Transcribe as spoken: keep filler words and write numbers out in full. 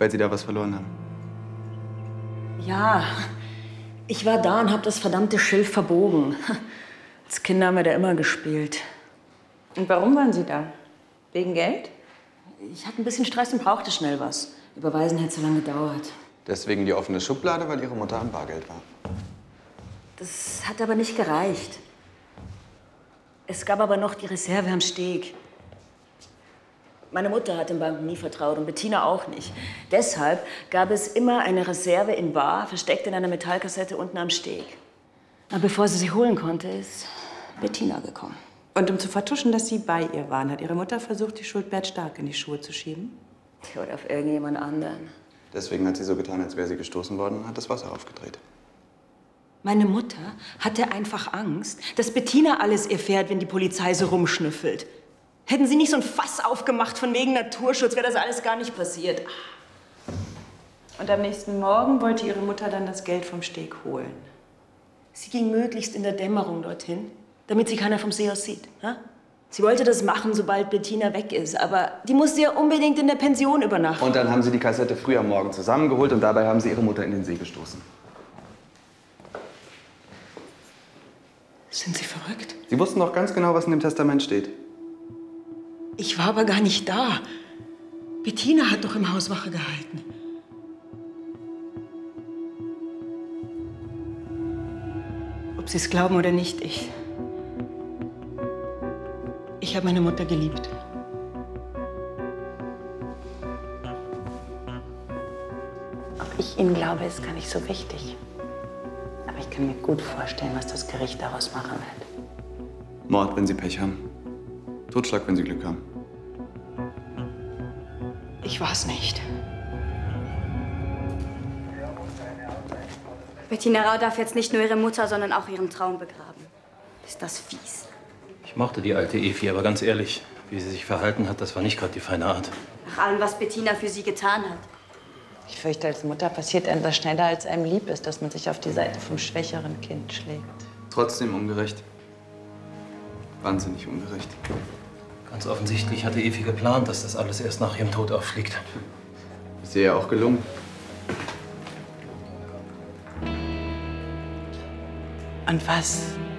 weil Sie da was verloren haben. Ja, ich war da und habe das verdammte Schilf verbogen. Als Kinder haben wir da immer gespielt. Und warum waren Sie da? Wegen Geld? Ich hatte ein bisschen Stress und brauchte schnell was. Überweisen hätte so lange gedauert. Deswegen die offene Schublade, weil Ihre Mutter am Bargeld war. Das hat aber nicht gereicht. Es gab aber noch die Reserve am Steg. Meine Mutter hat den Banken nie vertraut und Bettina auch nicht. Deshalb gab es immer eine Reserve in bar, versteckt in einer Metallkassette unten am Steg. Aber bevor sie sie holen konnte, ist Bettina gekommen. Und um zu vertuschen, dass Sie bei ihr waren, hat Ihre Mutter versucht, die Schuld Bert Stark in die Schuhe zu schieben? Oder auf irgendjemand anderen. Deswegen hat sie so getan, als wäre sie gestoßen worden und hat das Wasser aufgedreht. Meine Mutter hatte einfach Angst, dass Bettina alles erfährt, wenn die Polizei so rumschnüffelt. Hätten sie nicht so ein Fass aufgemacht von wegen Naturschutz, wäre das alles gar nicht passiert. Und am nächsten Morgen wollte Ihre Mutter dann das Geld vom Steg holen. Sie ging möglichst in der Dämmerung dorthin, damit sie keiner vom See aus sieht. Ja? Sie wollte das machen, sobald Bettina weg ist, aber die musste ja unbedingt in der Pension übernachten. Und dann haben sie die Kassette früh am Morgen zusammengeholt und dabei haben sie ihre Mutter in den See gestoßen. Sind Sie verrückt? Sie wussten doch ganz genau, was in dem Testament steht. Ich war aber gar nicht da. Bettina hat doch im Haus Wache gehalten. Ob Sie es glauben oder nicht, ich... Ich habe meine Mutter geliebt. Ob ich Ihnen glaube, ist gar nicht so wichtig. Aber ich kann mir gut vorstellen, was das Gericht daraus machen wird. Mord, wenn Sie Pech haben. Totschlag, wenn Sie Glück haben. Ich war's nicht. Bettina Rau darf jetzt nicht nur ihre Mutter, sondern auch ihren Traum begraben. Ist das fies. Ich mochte die alte Evi, aber ganz ehrlich, wie sie sich verhalten hat, das war nicht gerade die feine Art. Nach allem, was Bettina für sie getan hat. Ich fürchte, als Mutter passiert einem das schneller, als einem lieb ist, dass man sich auf die Seite vom schwächeren Kind schlägt. Trotzdem ungerecht. Wahnsinnig ungerecht. Ganz offensichtlich hatte Evi geplant, dass das alles erst nach ihrem Tod auffliegt. Ist ihr ja auch gelungen. Und was